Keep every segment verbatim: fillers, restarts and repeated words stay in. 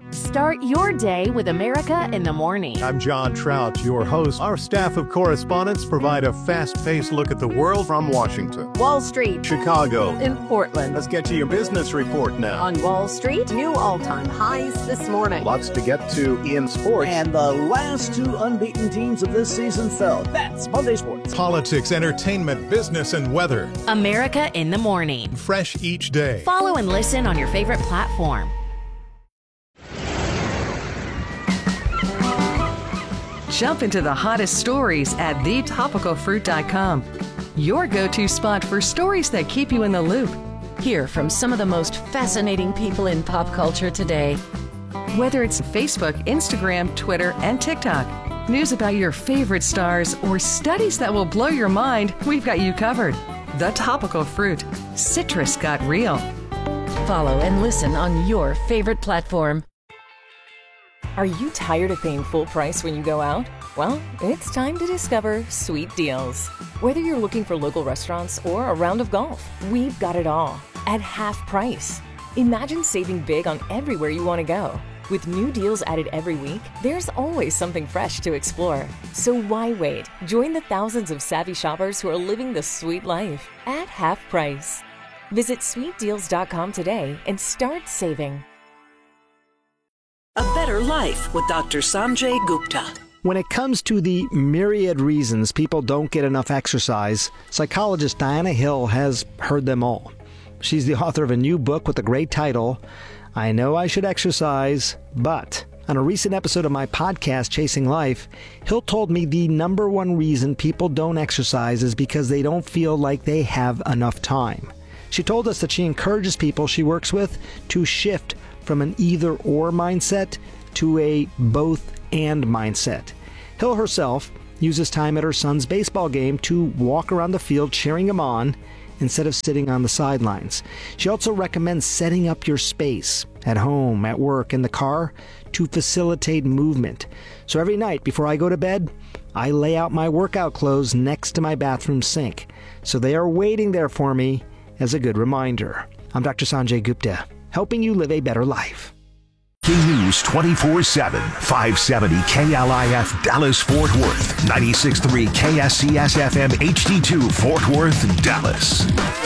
Start your day with America in the Morning. I'm John Trout, your host. Our staff of correspondents provide a fast-paced look at the world from Washington, Wall Street, Chicago, in Portland. Let's get to your business report now. On Wall Street, new all-time highs this morning. Lots to get to in sports. And the last two unbeaten teams of this season fell. That's Monday Sports. Politics, entertainment, business, and weather. America in the Morning. Fresh each day. Follow and listen on your favorite platform. Jump into the hottest stories at the topical fruit dot com. Your go-to spot for stories that keep you in the loop. Hear from some of the most fascinating people in pop culture today. Whether it's Facebook, Instagram, Twitter, and TikTok, news about your favorite stars, or studies that will blow your mind, we've got you covered. The Topical Fruit. Citrus got real. Follow and listen on your favorite platform. Are you tired of paying full price when you go out? Well, it's time to discover Sweet Deals. Whether you're looking for local restaurants or a round of golf, we've got it all at half price. Imagine saving big on everywhere you want to go. With new deals added every week, there's always something fresh to explore. So why wait? Join the thousands of savvy shoppers who are living the sweet life at half price. Visit sweet deals dot com today and start saving. A Better Life with Doctor Sanjay Gupta. When it comes to the myriad reasons people don't get enough exercise, psychologist Diana Hill has heard them all. She's the author of a new book with a great title, I Know I Should Exercise, But. On a recent episode of my podcast, Chasing Life, Hill told me the number one reason people don't exercise is because they don't feel like they have enough time. She told us that she encourages people she works with to shift from an either-or mindset to a both-and mindset. Hill herself uses time at her son's baseball game to walk around the field cheering him on instead of sitting on the sidelines. She also recommends setting up your space at home, at work, in the car to facilitate movement. So every night before I go to bed, I lay out my workout clothes next to my bathroom sink. So they are waiting there for me as a good reminder. I'm Doctor Sanjay Gupta, helping you live a better life. News twenty-four seven, five seventy K L I F Dallas Fort Worth, ninety-six point three K S C S F M H D two Fort Worth, Dallas.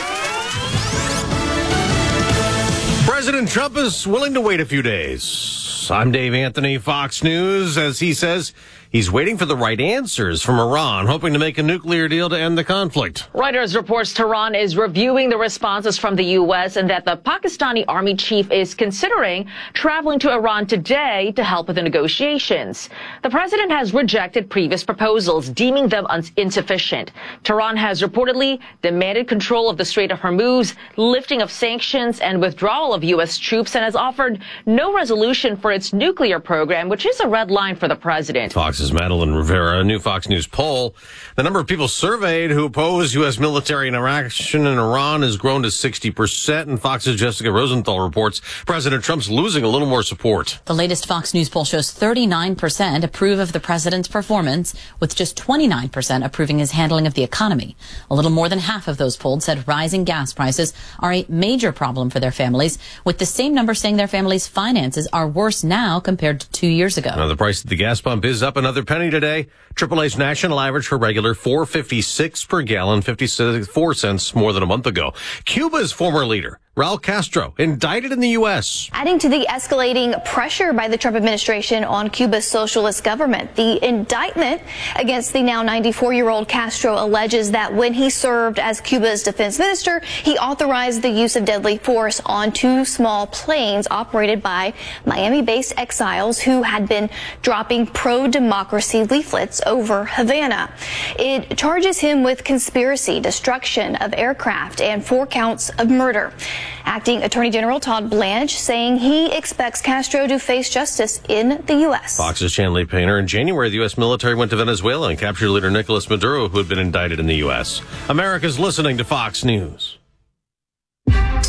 President Trump is willing to wait a few days. I'm Dave Anthony, Fox News, as he says he's waiting for the right answers from Iran, hoping to make a nuclear deal to end the conflict. Reuters reports Tehran is reviewing the responses from the U S and that the Pakistani army chief is considering traveling to Iran today to help with the negotiations. The president has rejected previous proposals, deeming them un- insufficient. Tehran has reportedly demanded control of the Strait of Hormuz, lifting of sanctions, and withdrawal of U S troops, and has offered no resolution for its nuclear program, which is a red line for the president. Fox's Madeline Rivera, a new Fox News poll. The number of people surveyed who oppose U S military interaction in Iran has grown to sixty percent, and Fox's Jessica Rosenthal reports President Trump's losing a little more support. The latest Fox News poll shows thirty-nine percent approve of the president's performance, with just twenty-nine percent approving his handling of the economy. A little more than half of those polled said rising gas prices are a major problem for their families, with the same number saying their families' finances are worse now compared to two years ago. Now, the price at the gas pump is up another penny today. Triple A's national average for regular four fifty-six per gallon, fifty-four cents more than a month ago. Cuba's former leader, Raul Castro, indicted in the U S. Adding to the escalating pressure by the Trump administration on Cuba's socialist government, the indictment against the now ninety-four-year-old Castro alleges that when he served as Cuba's defense minister, he authorized the use of deadly force on two small planes operated by Miami-based exiles who had been dropping pro-democracy leaflets over Havana. It charges him with conspiracy, destruction of aircraft, and four counts of murder. Acting Attorney General Todd Blanche saying he expects Castro to face justice in the U S. Fox's Chanley Painter. In January, the U S military went to Venezuela and captured leader Nicolas Maduro, who had been indicted in the U S. America's listening to Fox News.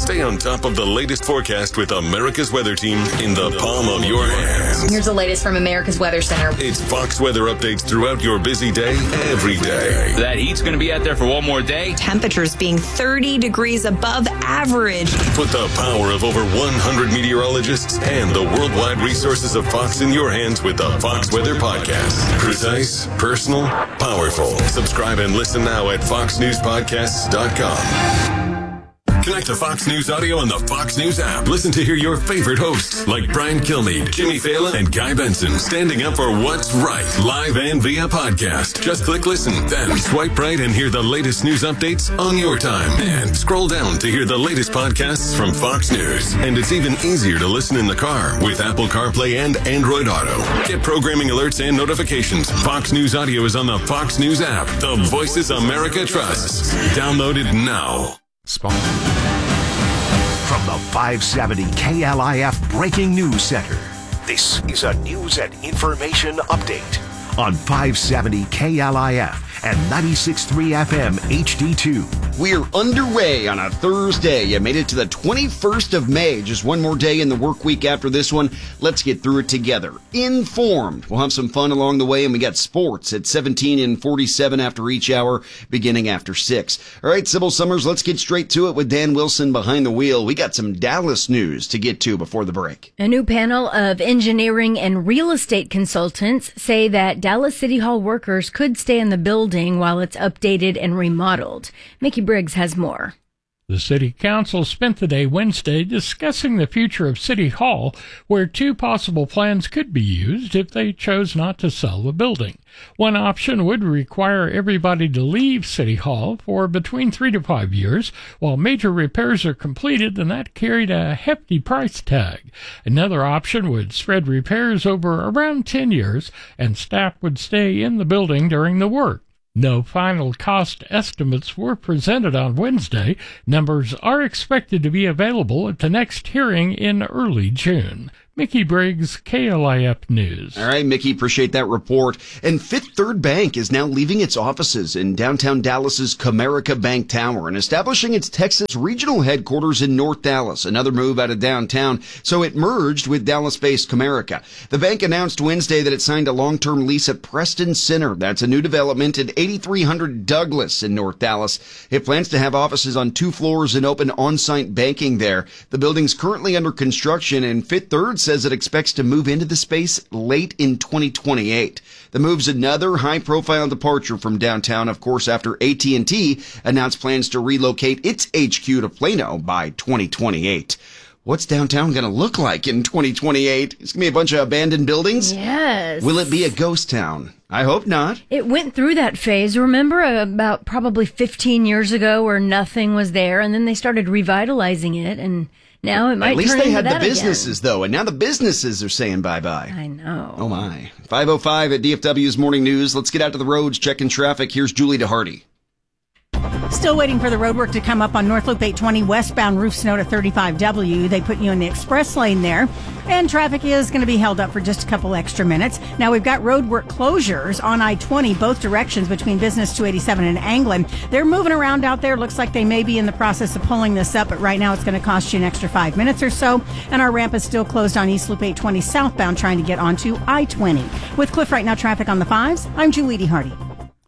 Stay on top of the latest forecast with America's Weather Team in the palm of your hands. Here's the latest from America's Weather Center. It's Fox weather updates throughout your busy day, every day. That heat's going to be out there for one more day. Temperatures being thirty degrees above average. Put the power of over one hundred meteorologists and the worldwide resources of Fox in your hands with the Fox Weather Podcast. Precise, personal, powerful. Subscribe and listen now at fox news podcasts dot com. Connect to Fox News Audio on the Fox News app. Listen to hear your favorite hosts like Brian Kilmeade, Jimmy Fallon, and Guy Benson standing up for what's right, live and via podcast. Just click listen, then swipe right and hear the latest news updates on your time. And scroll down to hear the latest podcasts from Fox News. And it's even easier to listen in the car with Apple CarPlay and Android Auto. Get programming alerts and notifications. Fox News Audio is on the Fox News app. The voices America trusts. Download it now. From the five seventy K L I F Breaking News Center, this is a news and information update on five seventy K L I F and ninety-six point three F M H D two. We're underway on a Thursday. You made it to the twenty-first of May. Just one more day in the work week after this one. Let's get through it together. Informed. We'll have some fun along the way, and we got sports at seventeen and forty-seven after each hour, beginning after six. All right, Sybil Summers, let's get straight to it with Dan Wilson behind the wheel. We got some Dallas news to get to before the break. A new panel of engineering and real estate consultants say that Dallas City Hall workers could stay in the building while it's updated and remodeled. Mickey Briggs has more. The City Council spent the day Wednesday discussing the future of City Hall, where two possible plans could be used if they chose not to sell the building. One option would require everybody to leave City Hall for between three to five years while major repairs are completed, and that carried a hefty price tag. Another option would spread repairs over around ten years, and staff would stay in the building during the work. No final cost estimates were presented on Wednesday. Numbers are expected to be available at the next hearing in early June. Mickey Briggs, K L I F News. All right, Mickey, appreciate that report. And Fifth Third Bank is now leaving its offices in downtown Dallas's Comerica Bank Tower and establishing its Texas regional headquarters in North Dallas, another move out of downtown, so it merged with Dallas-based Comerica. The bank announced Wednesday that it signed a long-term lease at Preston Center. That's a new development at eighty-three hundred Douglas in North Dallas. It plans to have offices on two floors and open on-site banking there. The building's currently under construction, and Fifth Third says it expects to move into the space late in twenty twenty-eight. The move's another high-profile departure from downtown, of course, after A T and T announced plans to relocate its H Q to Plano by twenty twenty-eight. What's downtown going to look like in twenty twenty-eight? It's going to be a bunch of abandoned buildings? Yes. Will it be a ghost town? I hope not. It went through that phase. Remember about probably fifteen years ago where nothing was there, and then they started revitalizing it, and now it might At least turn they into had the that businesses, again. though, and now the businesses are saying bye-bye. I know. Oh, my. five oh five at D F W's Morning News. Let's get out to the roads, checking traffic. Here's Julie DeHardy. Still waiting for the roadwork to come up on North Loop eight twenty westbound Roof Snow to thirty-five W. They put you in the express lane there. And traffic is going to be held up for just a couple extra minutes. Now we've got roadwork closures on I twenty, both directions between Business two eighty-seven and Anglin. They're moving around out there. Looks like they may be in the process of pulling this up, but right now it's going to cost you an extra five minutes or so. And our ramp is still closed on East Loop eight twenty southbound trying to get onto I twenty. With Cliff Right Now traffic on the fives, I'm Julie DeHardy.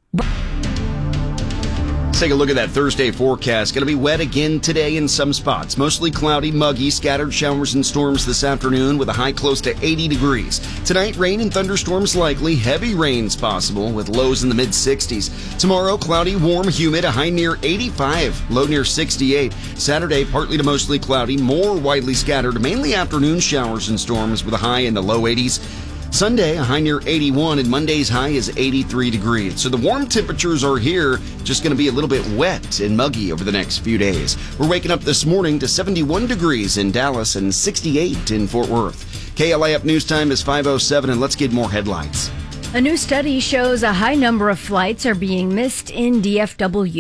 Let's take a look at that Thursday forecast. Going to be wet again today in some spots. Mostly cloudy, muggy, scattered showers and storms this afternoon with a high close to eighty degrees. Tonight, rain and thunderstorms likely. Heavy rains possible with lows in the mid sixties. Tomorrow, cloudy, warm, humid, a high near eighty-five, low near sixty-eight. Saturday, partly to mostly cloudy, more widely scattered, mainly afternoon showers and storms with a high in the low eighties. Sunday, a high near eighty-one, and Monday's high is eighty-three degrees. So the warm temperatures are here, just going to be a little bit wet and muggy over the next few days. We're waking up this morning to seventy-one degrees in Dallas and sixty-eight in Fort Worth. K L I F News Time is five oh seven, and let's get more headlines. A new study shows a high number of flights are being missed in D F W.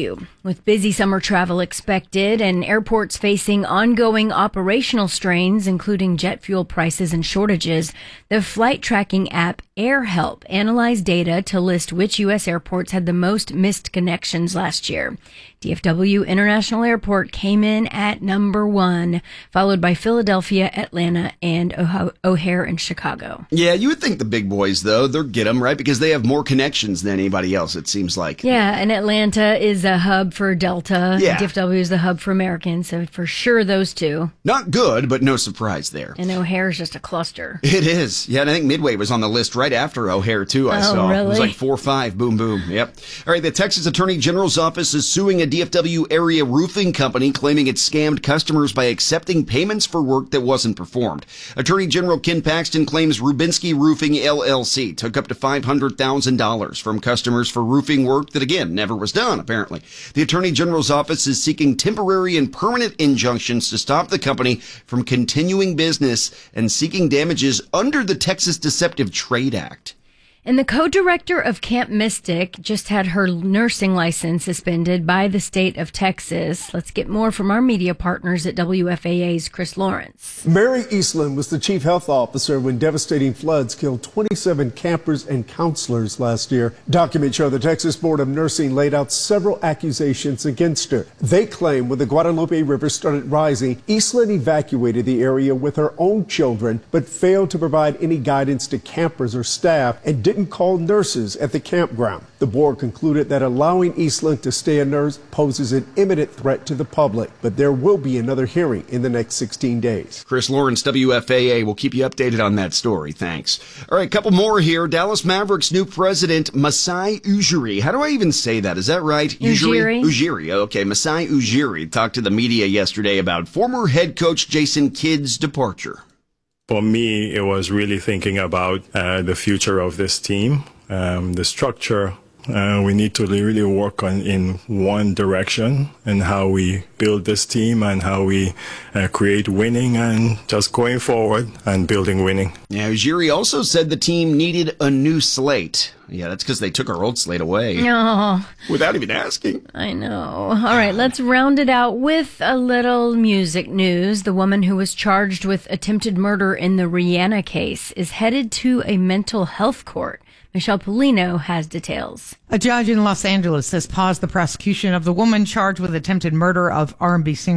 With busy summer travel expected and airports facing ongoing operational strains, including jet fuel prices and shortages, the flight tracking app AirHelp analyzed data to list which U S airports had the most missed connections last year. D F W International Airport came in at number one, followed by Philadelphia, Atlanta, and O'H- O'Hare and Chicago. Yeah, you would think the big boys, though, they'll get them, right? Because they have more connections than anybody else, it seems like. Yeah, and Atlanta is a hub for Delta. Yeah. D F W is the hub for American, so for sure those two. Not good, but no surprise there. And O'Hare is just a cluster. It is. Yeah, and I think Midway was on the list right after O'Hare, too, I oh, saw. Really? It was like four or five. Boom, boom. Yep. All right, the Texas Attorney General's office is suing a D F W area roofing company claiming it scammed customers by accepting payments for work that wasn't performed. Attorney General Ken Paxton claims Rubinsky Roofing L L C took up to five hundred thousand dollars from customers for roofing work that, again, never was done, apparently. The Attorney General's office is seeking temporary and permanent injunctions to stop the company from continuing business and seeking damages under the Texas Deceptive Trade Act. And the co-director of Camp Mystic just had her nursing license suspended by the state of Texas. Let's get more from our media partners at W F A A's Chris Lawrence. Mary Eastland was the chief health officer when devastating floods killed twenty-seven campers and counselors last year. Documents show the Texas Board of Nursing laid out several accusations against her. They claim when the Guadalupe River started rising, Eastland evacuated the area with her own children, but failed to provide any guidance to campers or staff and didn't call nurses at the campground. The board concluded that allowing Eastland to stay a nurse poses an imminent threat to the public, but there will be another hearing in the next sixteen days. Chris Lawrence, W F A A, will keep you updated on that story. Thanks. All right, a couple more here. Dallas Mavericks' new president, Masai Ujiri. How do I even say that? Is that right? Ujiri. Ujiri. Okay, Masai Ujiri talked to the media yesterday about former head coach Jason Kidd's departure. For me, it was really thinking about uh, the future of this team, um, the structure. Uh, we need to really work on in one direction and how we build this team and how we uh, create winning and just going forward and building winning. Yeah, Ujiri also said the team needed a new slate. Yeah, that's because they took our old slate away. No. Without even asking. I know. All right, let's round it out with a little music news. The woman who was charged with attempted murder in the Rihanna case is headed to a mental health court. Michelle Polino has details. A judge in Los Angeles has paused the prosecution of the woman charged with attempted murder of R and B singer